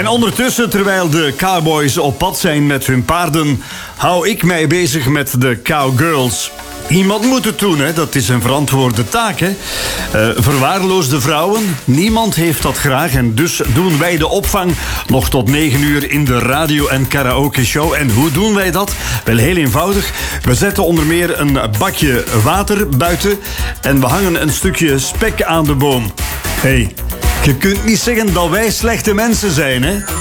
En ondertussen, terwijl de cowboys op pad zijn met hun paarden, hou ik mij bezig met de cowgirls. Iemand moet het doen, hè? Dat is een verantwoorde taak. Hè? Verwaarloosde vrouwen, niemand heeft dat graag. En dus doen wij de opvang nog tot 9 uur in de radio- en karaoke show. En hoe doen wij dat? Wel, heel eenvoudig. We zetten onder meer een bakje water buiten en we hangen een stukje spek aan de boom. Hey, je kunt niet zeggen dat wij slechte mensen zijn, hè?